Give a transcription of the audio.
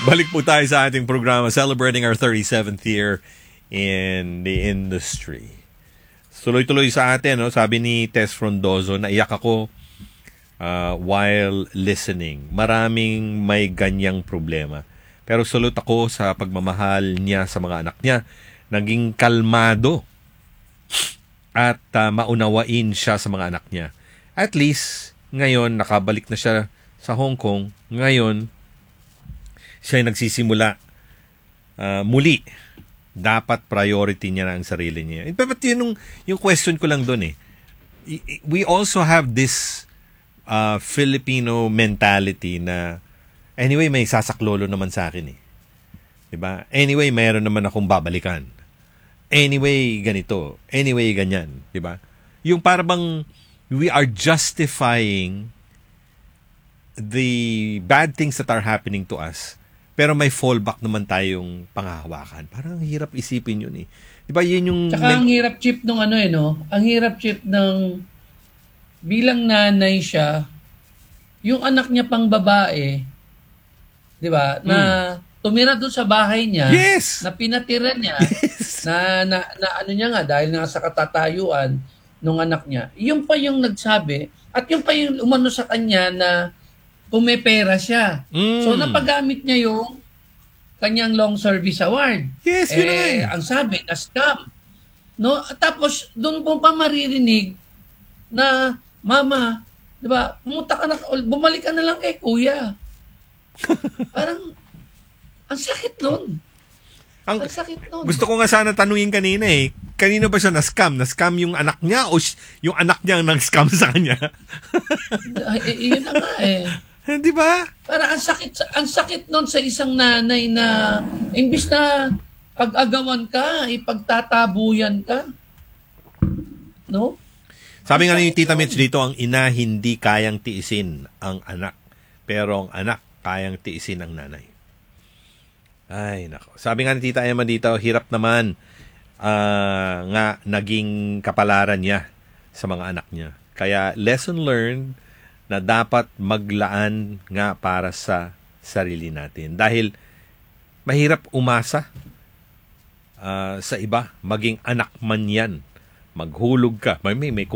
Balik po tayo sa ating programa celebrating our 37th year in the industry. Tuloy-tuloy sa atin, no? Sabi ni Tess Frondozo, naiyak ako while listening. Maraming may ganyang problema. Pero salute ako sa pagmamahal niya sa mga anak niya. Naging kalmado at maunawain siya sa mga anak niya. At least, ngayon, nakabalik na siya sa Hong Kong. Ngayon, siya ay nagsisimula muli. Dapat priority niya na ang sarili niya. But yun yung question ko lang doon eh. We also have this Filipino mentality na anyway, may sasaklolo naman sa akin eh. Diba? Anyway, mayroon naman akong babalikan. Anyway, ganito. Anyway, ganyan. Diba? Yung parang we are justifying the bad things that are happening to us. Pero may fallback naman tayong panghahawakan. Parang hirap isipin yun eh. Diba yun yung... Tsaka ang hirap chip nung no? Ang hirap chip ng bilang nanay siya, yung anak niya pang babae, diba? Na tumira doon sa bahay niya, yes! Na pinatira niya, yes! na ano niya nga, dahil nga sa katatayuan nung anak niya, yung pa yung nagsabi, at yung pa yung umano sa kanya na pumepera siya. So, napagamit niya yung kanyang long service award. Yes, yun na. Ang sabi, na-scam. No? Tapos, doon po pa maririnig na, Mama, di ba, bumalik ka na lang kay Kuya. Parang, ang sakit nun. Ang sakit nun. Gusto ko nga sana tanungin kanina eh, kanino ba siya na-scam? Na-scam yung anak niya o yung anak niya ang nag-scam sa kanya? Yun na nga eh. Di ba? Para ang sakit nun sa isang nanay na imbis na pag-agawan ka, ipagtatabuyan ka. No? Sabi nga ni Tita Mitch dito, ang ina hindi kayang tiisin ang anak. Pero ang anak kayang tiisin ang nanay. Ay, nako. Sabi nga ni Tita Emma dito, hirap naman nga naging kapalaran niya sa mga anak niya. Kaya lesson learned na dapat maglaan nga para sa sarili natin. Dahil mahirap umasa sa iba, maging anak man yan. Maghulog ka. May